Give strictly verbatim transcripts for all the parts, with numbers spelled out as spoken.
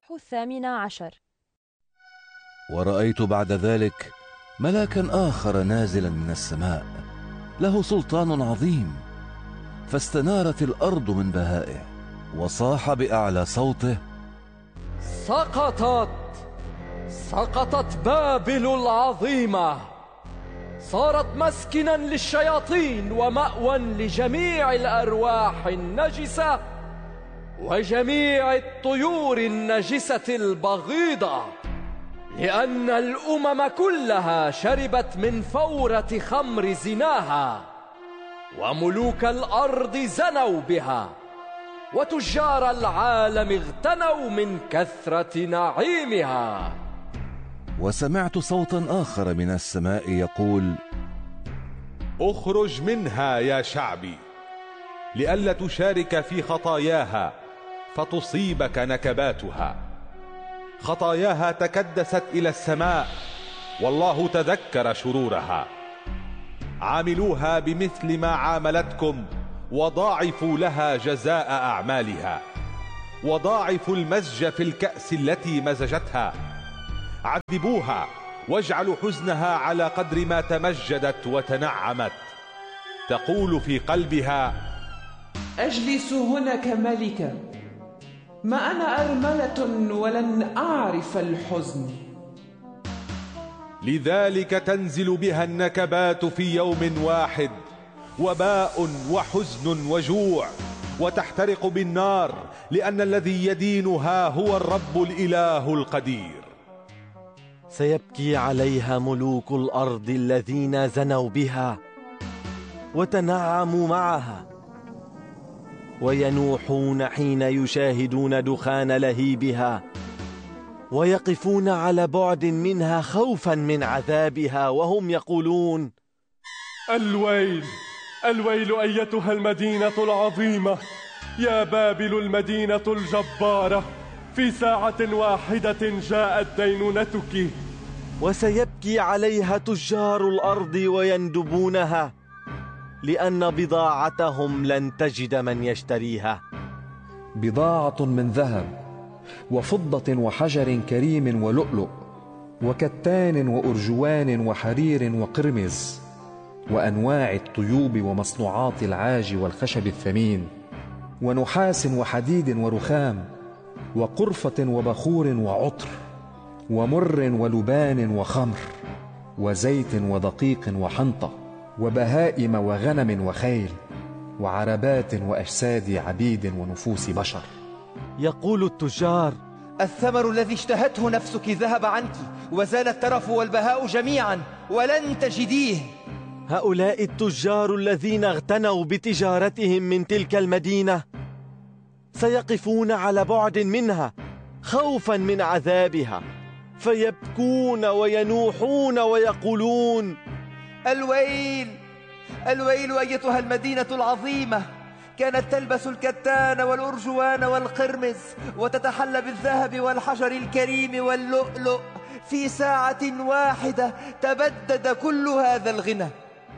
الصفح الثامن عشر. ورأيت بعد ذلك ملاكا آخر نازلا من السماء له سلطان عظيم، فاستنارت الأرض من بهائه، وصاح بأعلى صوته: سقطت سقطت بابل العظيمة، صارت مسكنا للشياطين ومأوى لجميع الأرواح النجسة وجميع الطيور النجسة البغيضة، لأن الأمم كلها شربت من فورة خمر زناها، وملوك الأرض زنوا بها، وتجار العالم اغتنوا من كثرة نعيمها. وسمعت صوتا آخر من السماء يقول: اخرج منها يا شعبي، لئلا تشارك في خطاياها فتصيبك نكباتها. خطاياها تكدست إلى السماء، والله تذكر شرورها. عاملوها بمثل ما عاملتكم، وضاعفوا لها جزاء أعمالها، وضاعفوا المزج في الكأس التي مزجتها. عذبوها واجعلوا حزنها على قدر ما تمجدت وتنعمت. تقول في قلبها: أجلس هنا كملكة، ما أنا أرملة ولن أعرف الحزن. لذلك تنزل بها النكبات في يوم واحد، وباء وحزن وجوع، وتحترق بالنار، لأن الذي يدينها هو الرب الإله القدير. سيبكي عليها ملوك الأرض الذين زنوا بها وتنعموا معها، وينوحون حين يشاهدون دخان لهيبها، ويقفون على بعد منها خوفا من عذابها، وهم يقولون: الويل الويل أيتها المدينة العظيمة، يا بابل المدينة الجبارة، في ساعة واحدة جاءت دينونتك. وسيبكي عليها تجار الأرض ويندبونها، لأن بضاعتهم لن تجد من يشتريها. بضاعة من ذهب وفضة وحجر كريم ولؤلؤ وكتان وأرجوان وحرير وقرمز، وأنواع الطيوب ومصنوعات العاج والخشب الثمين، ونحاس وحديد ورخام، وقرفة وبخور وعطر، ومر ولبان وخمر، وزيت ودقيق وحنطة، وبهائم وغنم وخيل، وعربات وأجساد عبيد ونفوس بشر. يقول التجار: الثمر الذي اشتهته نفسك ذهب عنك، وزال الترف والبهاء جميعا، ولن تجديه. هؤلاء التجار الذين اغتنوا بتجارتهم من تلك المدينة سيقفون على بعد منها خوفا من عذابها، فيبكون وينوحون ويقولون: الويل الويل أيتها المدينة العظيمة، كانت تلبس الكتان والأرجوان والقرمز، وتتحلى بالذهب والحجر الكريم واللؤلؤ، في ساعة واحدة تبدد كل هذا الغنى.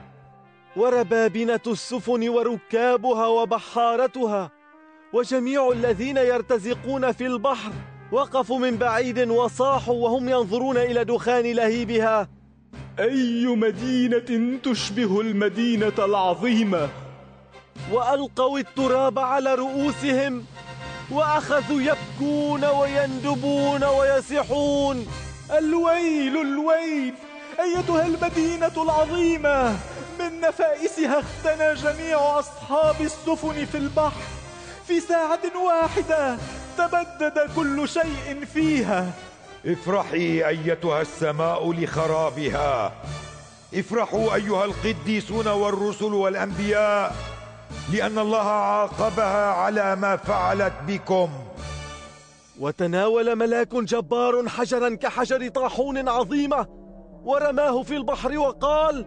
وربابنة السفن وركابها وبحارتها وجميع الذين يرتزقون في البحر وقفوا من بعيد وصاحوا وهم ينظرون إلى دخان لهيبها: أي مدينة تشبه المدينة العظيمة؟ وألقوا التراب على رؤوسهم، وأخذوا يبكون ويندبون ويصيحون: الويل الويل أيتها المدينة العظيمة، من نفائسها اغتنى جميع أصحاب السفن في البحر، في ساعة واحدة تبدد كل شيء فيها. افرحي أيتها السماء لخرابها، افرحوا أيها القديسون والرسل والأنبياء، لأن الله عاقبها على ما فعلت بكم. وتناول ملاك جبار حجرا كحجر طاحون عظيمة ورماه في البحر وقال: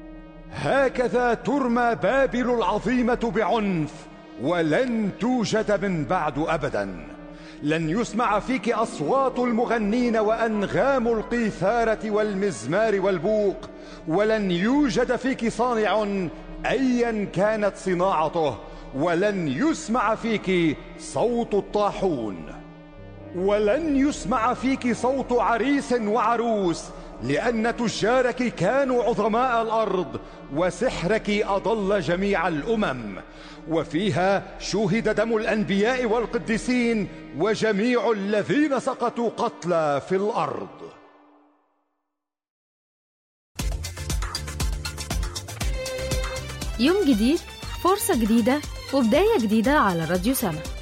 هكذا ترمى بابل العظيمة بعنف، ولن توجد من بعد أبدا. لن يسمع فيك أصوات المغنين وأنغام القيثارة والمزمار والبوق، ولن يوجد فيك صانع أيا كانت صناعته، ولن يسمع فيك صوت الطاحون. ولن يسمع فيك صوت عريس وعروس، لأن تجارك كانوا عظماء الأرض، وسحرك أضل جميع الأمم. وفيها شوهد دم الأنبياء والقديسين وجميع الذين سقطوا قتلى في الأرض. يوم جديد، فرصة جديدة، وبداية جديدة على راديو سما.